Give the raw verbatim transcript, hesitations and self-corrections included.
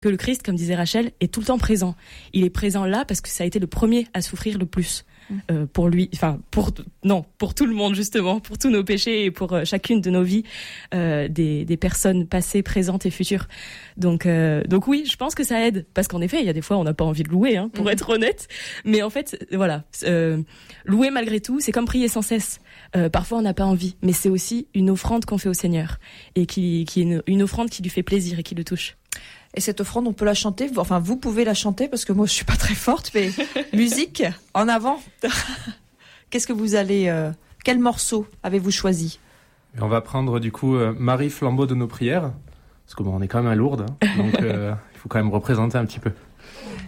que le Christ, comme disait Rachel, est tout le temps présent. Il est présent là parce que ça a été le premier à souffrir le plus. Euh, pour lui, enfin pour non, pour tout le monde justement, pour tous nos péchés et pour euh, chacune de nos vies, euh, des des personnes passées, présentes et futures. Donc euh, donc oui, je pense que ça aide parce qu'en effet, il y a des fois on n'a pas envie de louer, hein, pour mmh. être honnête. Mais en fait, voilà, euh, louer malgré tout, c'est comme prier sans cesse. Euh, parfois on n'a pas envie, mais c'est aussi une offrande qu'on fait au Seigneur et qui qui est une, une offrande qui lui fait plaisir et qui le touche. Et cette offrande, on peut la chanter. Enfin, vous pouvez la chanter parce que moi, je suis pas très forte. Mais musique, en avant. Qu'est-ce que vous allez euh, Quel morceau avez-vous choisi? On va prendre du coup euh, Marie, flambeau de nos prières, parce que bon, on est quand même à Lourdes, hein, donc euh, il faut quand même représenter un petit peu.